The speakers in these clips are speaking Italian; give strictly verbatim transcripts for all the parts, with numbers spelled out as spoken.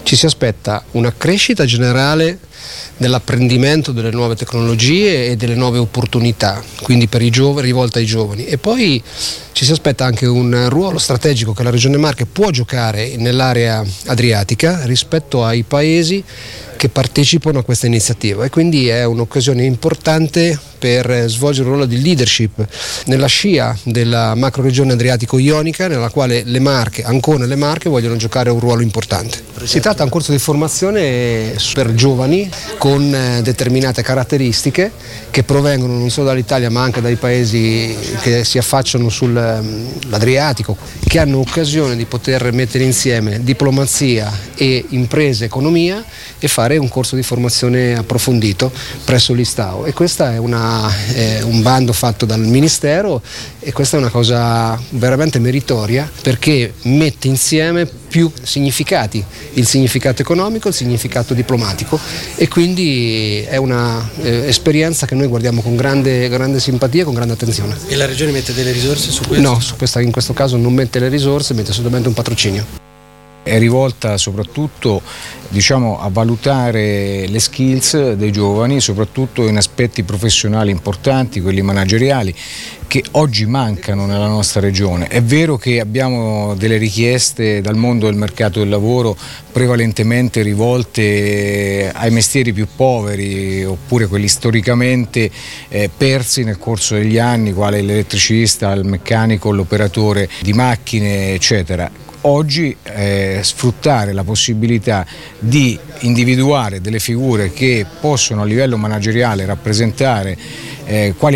Ci si aspetta una crescita generale dell'apprendimento delle nuove tecnologie e delle nuove opportunità, quindi per i giovani, rivolta ai giovani, e poi ci si aspetta anche un ruolo strategico che la Regione Marche può giocare nell'area adriatica rispetto ai paesi che partecipano a questa iniziativa, e quindi è un'occasione importante per svolgere un ruolo di leadership nella scia della macroregione adriatico-ionica, nella quale le Marche, Ancona e le Marche, vogliono giocare un ruolo importante. Si tratta di un corso di formazione per giovani con determinate caratteristiche che provengono non solo dall'Italia ma anche dai paesi che si affacciano sull'Adriatico, che hanno occasione di poter mettere insieme diplomazia e impresa e economia e fare un corso di formazione approfondito presso l'Istao, e questa è una È un bando fatto dal Ministero, e questa è una cosa veramente meritoria perché mette insieme più significati, il significato economico, il significato diplomatico, e quindi è una eh, esperienza che noi guardiamo con grande, grande simpatia e con grande attenzione. E la Regione mette delle risorse su questo? No, su questa, in questo caso non mette le risorse, mette solamente un patrocinio. È rivolta soprattutto, diciamo, a valutare le skills dei giovani, soprattutto in aspetti professionali importanti, quelli manageriali, che oggi mancano nella nostra regione. È vero che abbiamo delle richieste dal mondo del mercato del lavoro prevalentemente rivolte ai mestieri più poveri, oppure quelli storicamente eh, persi nel corso degli anni, quale l'elettricista, il meccanico, l'operatore di macchine, eccetera. Oggi eh, sfruttare la possibilità di individuare delle figure che possono a livello manageriale rappresentare eh, quali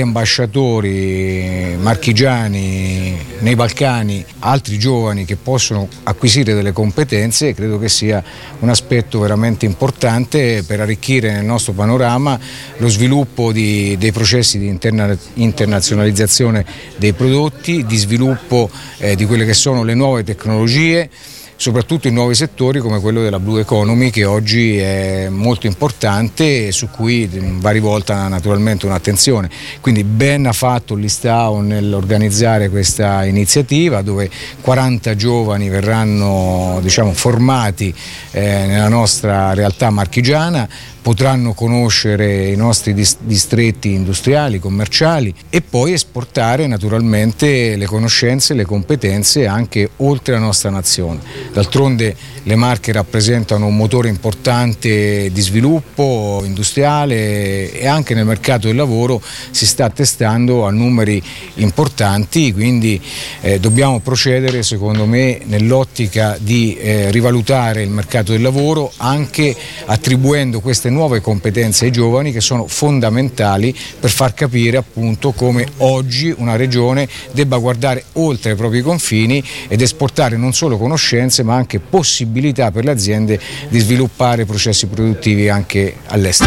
ambasciatori marchigiani nei Balcani, altri giovani che possono acquisire delle competenze, credo che sia un aspetto veramente importante per arricchire nel nostro panorama lo sviluppo di, dei processi di interna, internazionalizzazione dei prodotti, di sviluppo eh, di quelle che sono le nuove tecnologie, soprattutto in nuovi settori come quello della Blue Economy, che oggi è molto importante e su cui va rivolta naturalmente un'attenzione. Quindi ben ha fatto l'Istao nell'organizzare questa iniziativa, dove quaranta giovani verranno, diciamo, formati eh, nella nostra realtà marchigiana, potranno conoscere i nostri distretti industriali, commerciali, e poi esportare naturalmente le conoscenze e le competenze anche oltre la nostra nazione. D'altronde le Marche rappresentano un motore importante di sviluppo industriale, e anche nel mercato del lavoro si sta attestando a numeri importanti, quindi eh, dobbiamo procedere, secondo me, nell'ottica di eh, rivalutare il mercato del lavoro, anche attribuendo queste nuove competenze ai giovani, che sono fondamentali per far capire appunto come oggi una regione debba guardare oltre i propri confini ed esportare non solo conoscenze ma anche possibilità per le aziende di sviluppare processi produttivi anche all'estero.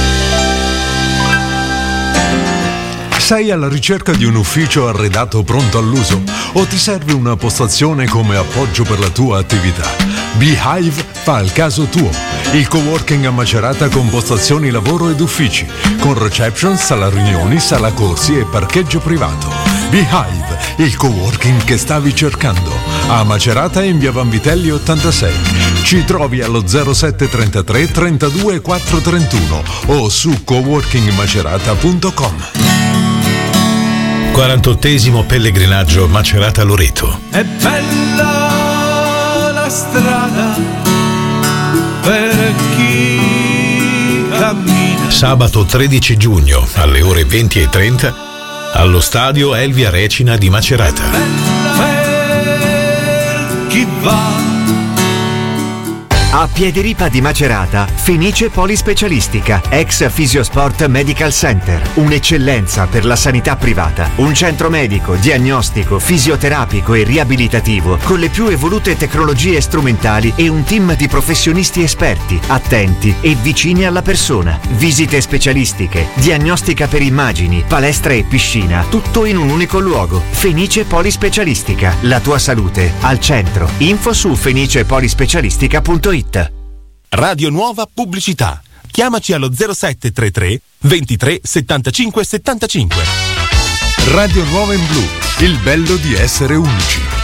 Sei alla ricerca di un ufficio arredato pronto all'uso, o ti serve una postazione come appoggio per la tua attività? Beehive fa il caso tuo. Il coworking a Macerata con postazioni lavoro ed uffici, con reception, sala riunioni, sala corsi e parcheggio privato. Beehive, il coworking che stavi cercando. A Macerata in via Vanvitelli ottantasei. Ci trovi allo zero sette trentatré trentadue quattro trentuno o su coworking macerata punto com. quarantottesimo pellegrinaggio Macerata-Loreto. È bella la strada per chi cammina. Sabato tredici giugno alle ore venti e trenta allo stadio Elvia Recina di Macerata. Per chi va. A Piederipa di Macerata, Fenice Polispecialistica, ex Fisiosport Medical Center. Un'eccellenza per la sanità privata. Un centro medico, diagnostico, fisioterapico e riabilitativo con le più evolute tecnologie strumentali e un team di professionisti esperti, attenti e vicini alla persona. Visite specialistiche, diagnostica per immagini, palestra e piscina, tutto in un unico luogo. Fenice Polispecialistica, la tua salute al centro. Info su fenice polispecialistica punto it. Radio Nuova Pubblicità. Chiamaci allo zero sette trentatré ventitré settantacinque settantacinque. Radio Nuova in Blu, il bello di essere unici.